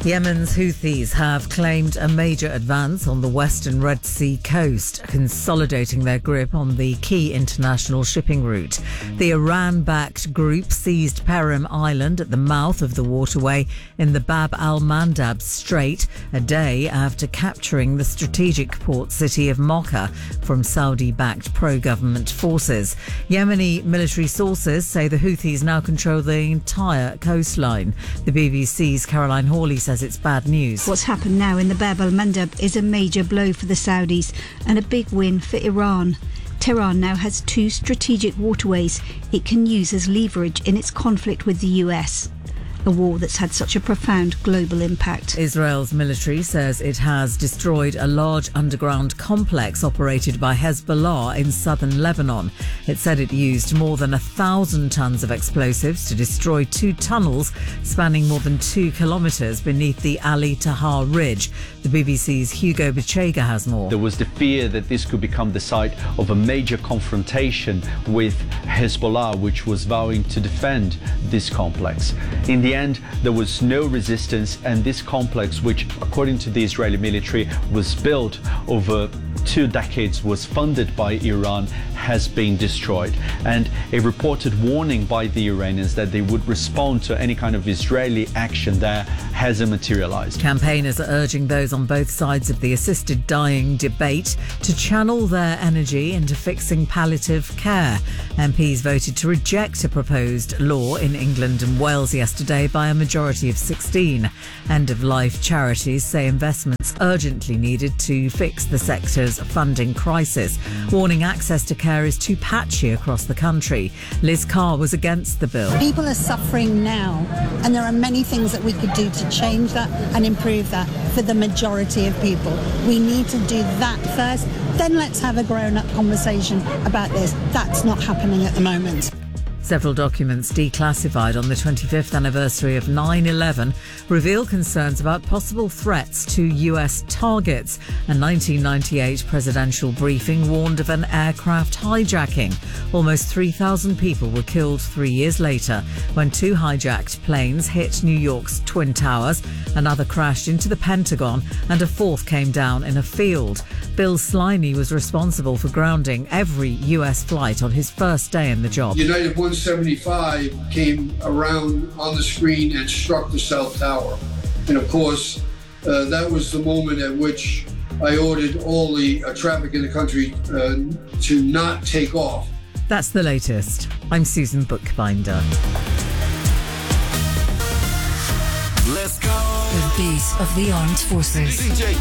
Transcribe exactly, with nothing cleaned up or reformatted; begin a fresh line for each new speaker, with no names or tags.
Yemen's Houthis have claimed a major advance on the western Red Sea coast, consolidating their grip on the key international shipping route. The Iran-backed group seized Perim Island at the mouth of the waterway in the Bab al-Mandab Strait a day after capturing the strategic port city of Mocha from Saudi-backed pro-government forces. Yemeni military sources say the Houthis now control the entire coastline. The B B C's Caroline Hawley says it's bad news.
What's happened now in the Bab al-Mandab is a major blow for the Saudis and a big win for Iran. Tehran now has two strategic waterways it can use as leverage in its conflict with the U S. A war that's had such a profound global impact.
Israel's military says it has destroyed a large underground complex operated by Hezbollah in southern Lebanon. It said it used more than a thousand tons of explosives to destroy two tunnels spanning more than two kilometres beneath the Ali Tahar Ridge. The B B C's Hugo Bechega has more.
There was the fear that this could become the site of a major confrontation with Hezbollah, which was vowing to defend this complex. In the end, there was no resistance, and this complex, which according to the Israeli military was built over two decades, was funded by Iran, has been destroyed. And a reported warning by the Iranians that they would respond to any kind of Israeli action there hasn't materialized.
Campaigners are urging those on both sides of the assisted dying debate to channel their energy into fixing palliative care. M Ps voted to reject a proposed law in England and Wales yesterday by a majority of sixteen. End-of-life charities say investments urgently needed to fix the sector's funding crisis, warning access to care is too patchy across the country. Liz Carr was against the bill.
People are suffering now, and there are many things that we could do to change that and improve that for the majority of people. We need to do that first, then let's have a grown-up conversation about this. That's not happening at the moment.
Several documents declassified on the twenty-fifth anniversary of nine eleven reveal concerns about possible threats to U S targets. A nineteen ninety-eight presidential briefing warned of an aircraft hijacking. Almost three thousand people were killed three years later when two hijacked planes hit New York's Twin Towers. Another crashed into the Pentagon and a fourth came down in a field. Bill Sliney was responsible for grounding every U S flight on his first day in the job.
United one seventy-five came around on the screen and struck the South Tower. And of course, uh, that was the moment at which I ordered all the uh, traffic in the country uh, to not take off.
That's the latest. I'm Susan Bookbinder.
Let's go.
The beat of the armed forces.
D J